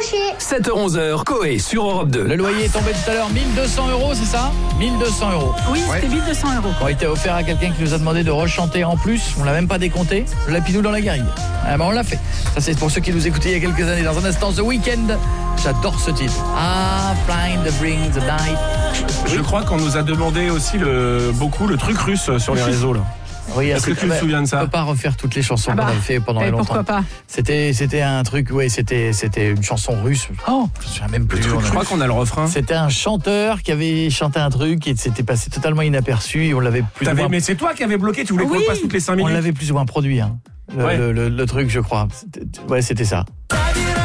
décrocher. 7h-11h, Coé sur Europe 2. Le loyer est tombé tout à l'heure, 1200 €, c'est ça 1200 €. Oui, c'était 1200 €. Ont été offerts à quelqu'un qui nous a demandé de rechanter en plus. On l'a même pas décompté. Le lapidou dans la garrigue. Ah ben on l'a fait. Ça c'est pour ceux qui nous écoutaient il y a quelques années. Dans un instant, The Weeknd. J'adore ce titre. Ah, flying to bring the night. Je crois qu'on nous a demandé aussi beaucoup le truc russe sur les réseaux là. Oui, est-ce que tu te souviens de ça? On peut pas refaire toutes les chansons qu'on avait fait pendant longtemps. Pourquoi pas? C'était un truc, c'était une chanson russe. Oh, je me souviens même plus. Je crois qu'on a le refrain. C'était un chanteur qui avait chanté un truc et c'était passé totalement inaperçu et on l'avait plus ou moins... Mais c'est toi qui avais bloqué, tu voulais qu'on le passe toutes les 5 minutes. On l'avait plus ou moins produit, le truc, je crois. C'était ça.